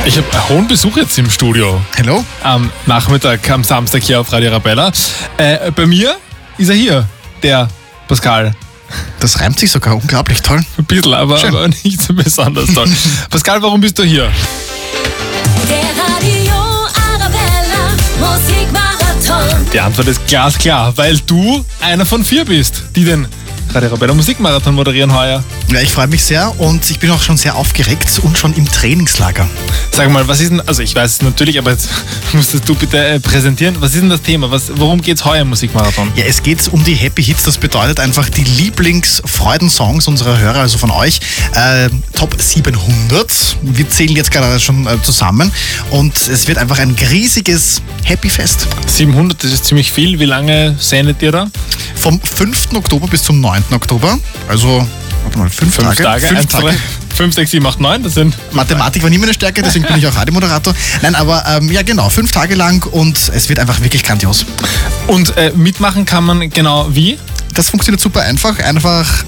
Ich habe hohen Besuch jetzt im Studio. Hallo? Am Nachmittag, am Samstag hier auf Radio Arabella. Bei mir ist er hier, der Pascal. Das reimt sich sogar unglaublich toll. Ein bisschen, aber nicht so besonders toll. Pascal, warum bist du hier? Der Radio Arabella Musikmarathon. Die Antwort ist glasklar, weil du einer von 4 bist, die den Radio Arabella Musikmarathon moderieren heuer. Ja, ich freue mich sehr und ich bin auch schon sehr aufgeregt und schon im Trainingslager. Sag mal, was ist denn, also ich weiß es natürlich, aber jetzt musstest du bitte präsentieren, was ist denn das Thema? Worum geht es heuer im Musikmarathon? Ja, es geht um die Happy Hits. Das bedeutet einfach die Lieblingsfreudensongs unserer Hörer, also von euch. Top 700. Wir zählen jetzt gerade schon zusammen und es wird einfach ein riesiges Happy Fest. 700, das ist ziemlich viel. Wie lange sendet ihr da? Vom 5. Oktober bis zum 9. Oktober. Also, warte mal, 5 Tage. 5 Tage. 5, 6, 7, 8, 9, das sind... Mathematik war nie meine Stärke, deswegen bin ich auch Radiomoderator. Nein, aber ja genau, 5 Tage lang und es wird einfach wirklich grandios. Und mitmachen kann man genau wie? Das funktioniert super einfach. Einfach.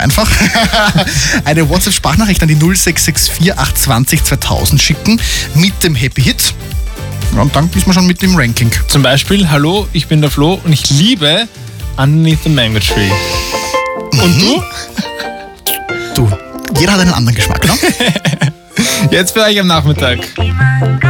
Eine WhatsApp-Sprachnachricht an die 0664 820 2000 schicken mit dem Happy Hit. Ja, und dann ist man schon mit dem Ranking. Zum Beispiel, hallo, ich bin der Flo und ich liebe Underneath the Mango Tree. Und du? Du, jeder hat einen anderen Geschmack, ne? Jetzt für euch am Nachmittag.